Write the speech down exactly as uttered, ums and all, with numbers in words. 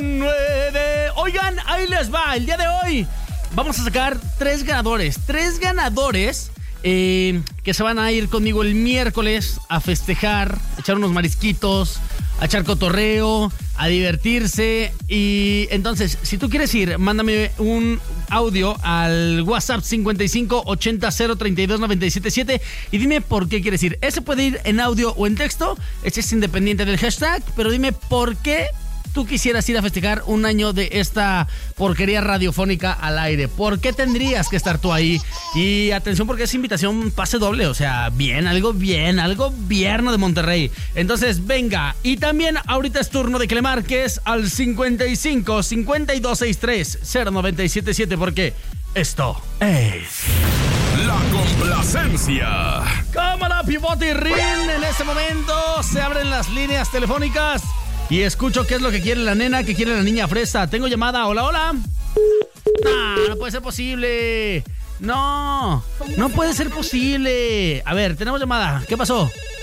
nueve. Oigan, ahí les va. El día de hoy vamos a sacar tres ganadores. Tres ganadores eh, que se van a ir conmigo el miércoles a festejar, a echar unos marisquitos, a echar cotorreo, a divertirse. Y entonces, si tú quieres ir, mándame un audio al WhatsApp cincuenta y cinco ochenta cero treinta y dos noventa y siete siete y dime por qué quieres ir. Ese puede ir en audio o en texto, ese es independiente del hashtag, pero dime por qué tú quisieras ir a festejar un año de esta porquería radiofónica al aire. ¿Por qué tendrías que estar tú ahí? Y atención, porque es invitación pase doble, o sea, bien, algo bien, algo vierno de Monterrey. Entonces, venga. Y también ahorita es turno de que le marques al cincuenta y cinco cincuenta y dos sesenta y tres cero noventa y siete siete, porque esto es La Complacencia. Cámara, pivote y rin. En este momento se abren las líneas telefónicas y escucho qué es lo que quiere la nena, qué quiere la niña fresa. Tengo llamada. Hola, hola. No, no puede ser posible. No, no puede ser posible. A ver, tenemos llamada. ¿Qué pasó?